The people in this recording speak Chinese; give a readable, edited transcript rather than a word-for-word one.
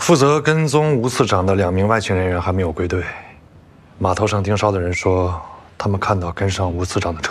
负责跟踪吴次长的2名外勤人员还没有归队。码头上盯梢的人说，他们看到跟上吴次长的车。